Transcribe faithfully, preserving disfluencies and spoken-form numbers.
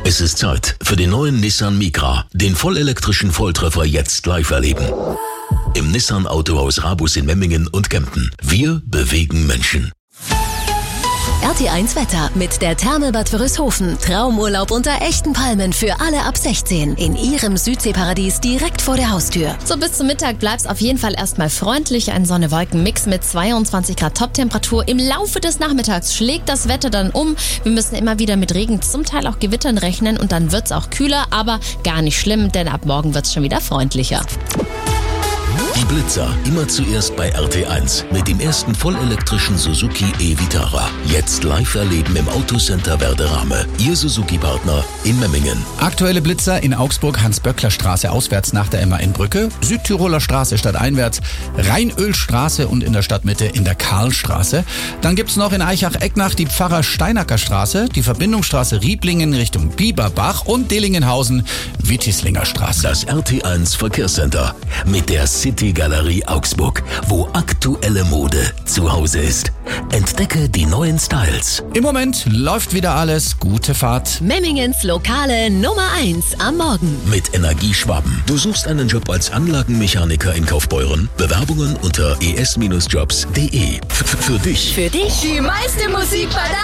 Es ist Zeit für den neuen Nissan Micra, den vollelektrischen Volltreffer jetzt live erleben. Im Nissan Autohaus Rabus in Memmingen und Kempten. Wir bewegen Menschen. R T eins Wetter mit der Thermelbad Wörishofen. Traumurlaub unter echten Palmen für alle ab sechzehn. In ihrem Südseeparadies direkt vor der Haustür. So bis zum Mittag bleibt's auf jeden Fall erstmal freundlich. Ein Sonne-Wolken-Mix mit zweiundzwanzig Grad Toptemperatur. Im Laufe des Nachmittags schlägt das Wetter dann um. Wir müssen immer wieder mit Regen, zum Teil auch Gewittern rechnen. Und dann wird's auch kühler, aber gar nicht schlimm, denn ab morgen wird's schon wieder freundlicher. Die Blitzer immer zuerst bei R T eins mit dem ersten vollelektrischen Suzuki e-Vitara. Jetzt live erleben im Autocenter Werderame. Ihr Suzuki-Partner in Memmingen. Aktuelle Blitzer in Augsburg, Hans-Böckler-Straße auswärts nach der M A in Brücke, Südtiroler Straße stadteinwärts, Rheinölstraße und in der Stadtmitte in der Karlstraße. Dann gibt's noch in Eichach-Ecknach die Pfarrer-Steinacker Straße, die Verbindungsstraße Rieblingen Richtung Bieberbach und Dehlingenhausen, Wittislinger Straße. Das R T eins Verkehrscenter mit der City Galerie Augsburg, wo aktuelle Mode zu Hause ist. Entdecke die neuen Styles. Im Moment läuft wieder alles. Gute Fahrt. Memmingens Lokale Nummer eins am Morgen. Mit Energieschwaben. Du suchst einen Job als Anlagenmechaniker in Kaufbeuren? Bewerbungen unter e s Bindestrich jobs punkt de. F- Für dich. Für dich Die meiste Musik bei der